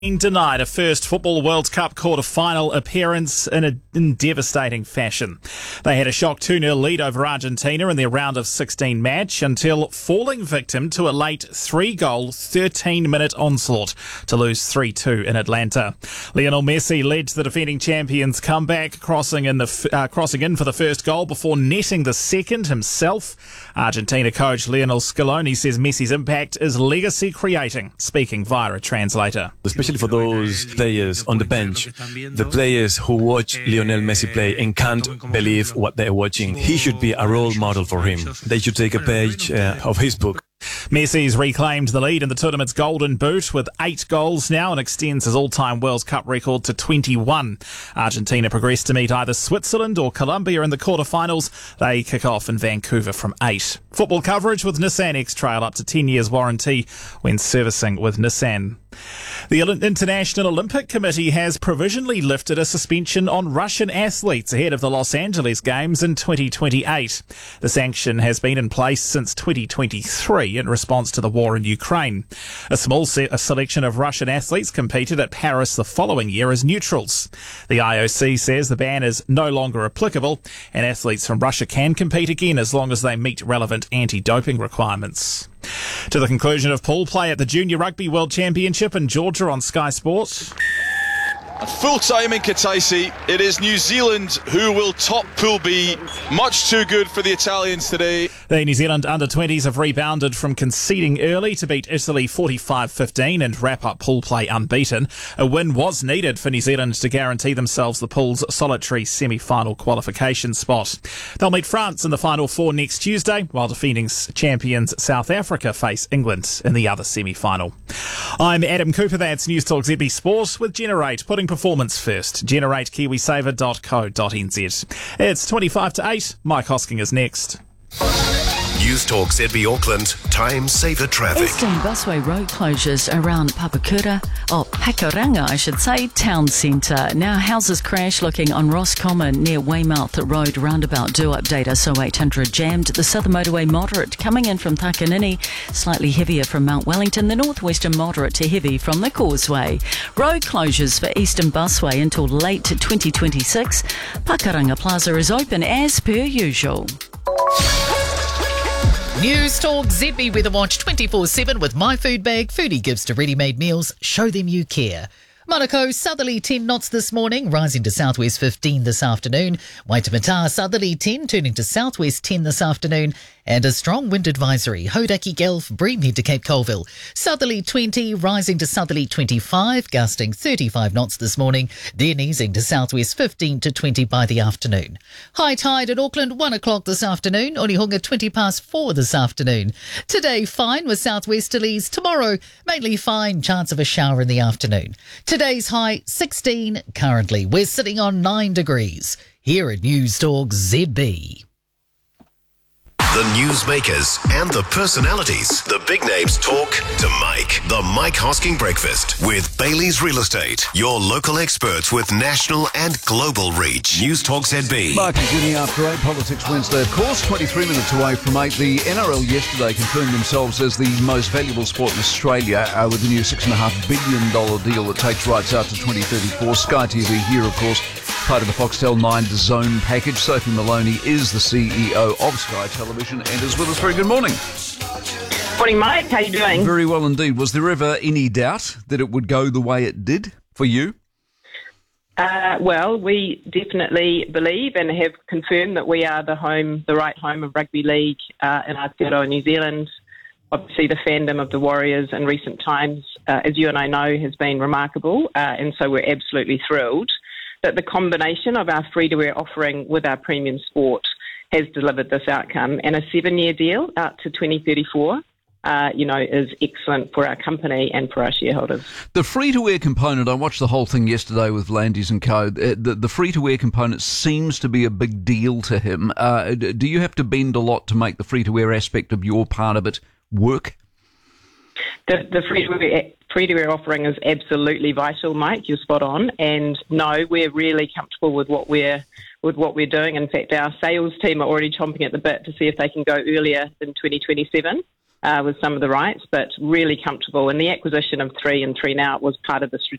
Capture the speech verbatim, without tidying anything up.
Denied a first Football World Cup quarter-final appearance in a in devastating fashion. They had a shock two nil lead over Argentina in their round of sixteen match until falling victim to a late three-goal, thirteen-minute onslaught to lose three two in Atlanta. Lionel Messi led the defending champions' comeback, crossing in the uh, crossing in for the first goal before netting the second himself. Argentina coach Lionel Scaloni says Messi's impact is legacy-creating, speaking via a translator. Especially for those players on the bench, the players who watch Lionel Messi play and can't believe what they're watching. He should be a role model for him. They should take a page uh, of his book. Messi's reclaimed the lead in the tournament's Golden Boot with eight goals now and extends his all-time World Cup record to twenty-one. Argentina progressed to meet either Switzerland or Colombia in the quarterfinals. They kick off in Vancouver from eight. Football coverage with Nissan X-Trail, up to ten years warranty when servicing with Nissan. The International Olympic Committee has provisionally lifted a suspension on Russian athletes ahead of the Los Angeles Games in twenty twenty-eight. The sanction has been in place since twenty twenty-three in response to the war in Ukraine. A small se- a selection of Russian athletes competed at Paris the following year as neutrals. The I O C says the ban is no longer applicable and athletes from Russia can compete again as long as they meet relevant anti-doping requirements. To the conclusion of pool play at the Junior Rugby World Championship in Georgia on Sky Sports. At full time in Kataisi, it is New Zealand who will top Pool B. Much too good for the Italians today. The New Zealand under twenties have rebounded from conceding early to beat Italy forty-five fifteen and wrap up pool play unbeaten. A win was needed for New Zealand to guarantee themselves the pool's solitary semi-final qualification spot. They'll meet France in the final four next Tuesday, while defending champions South Africa face England in the other semi-final. I'm Adam Cooper, that's News Talk Z B Sport with Generate, putting performance first. generate kiwi saver dot co dot n z. It's twenty-five to eight. Mike Hosking is next. News Talk Z B Auckland, Time Saver Traffic. Eastern Busway road closures around Papakura, or Pakuranga I should say, town centre. Now houses crash looking on Ross Common near Weymouth Road roundabout. Do update us oh eight hundred jammed. The Southern Motorway moderate coming in from Takanini, slightly heavier from Mount Wellington. The Northwestern moderate to heavy from the Causeway. Road closures for Eastern Busway until late twenty twenty-six. Pakuranga Plaza is open as per usual. News Talk Z B Weather Watch twenty-four seven with My Food Bag. Foodie gives to ready-made meals. Show them you care. Manukau, southerly ten knots this morning, rising to southwest fifteen this afternoon. Waitemata, southerly ten, turning to southwest ten this afternoon. And a strong wind advisory. Hodaki Guelph, Bream head to Cape Colville. Southerly twenty, rising to southerly twenty-five, gusting thirty-five knots this morning, then easing to southwest fifteen to twenty by the afternoon. High tide at Auckland, one o'clock this afternoon. Onehunga, twenty past four this afternoon. Today, fine with southwesterlies. Tomorrow, mainly fine, chance of a shower in the afternoon. Today's high, sixteen. Currently, we're sitting on nine degrees. Here at News Talk Z B. The newsmakers and the personalities. The big names talk to Mike. The Mike Hosking Breakfast with Bailey's Real Estate. Your local experts with national and global reach. News Talk Z B. Mark and Jenny after eight, Politics Wednesday. Of course, twenty-three minutes away from eight. The N R L yesterday confirmed themselves as the most valuable sport in Australia uh, with the new six point five billion dollars deal that takes rights out to twenty thirty-four. Sky T V here, of course, part of the Foxtel nine Zone package. Sophie Maloney is the C E O of Sky Television and is with us. Very good morning. Morning, Mike. How you doing? Very well indeed. Was there ever any doubt that it would go the way it did for you? Uh, well, we definitely believe and have confirmed that we are the home, the right home of rugby league uh, in Aotearoa, New Zealand. Obviously, the fandom of the Warriors in recent times, uh, as you and I know, has been remarkable, uh, and so we're absolutely thrilled that the combination of our free-to-air offering with our premium sport has delivered this outcome, and a seven-year deal out to twenty thirty-four, uh, you know, is excellent for our company and for our shareholders. The free-to-air component, I watched the whole thing yesterday with Landis and Co. The, the, the free-to-air component seems to be a big deal to him. Uh, do you have to bend a lot to make the free-to-air aspect of your part of it work? The, the free-to-air, free-to-air offering is absolutely vital, Mike. You're spot on. And no, we're really comfortable with what we're with what we're doing. In fact, our sales team are already chomping at the bit to see if they can go earlier than twenty twenty-seven. uh, with some of the rights, but really comfortable. And the acquisition of three and three now was part of the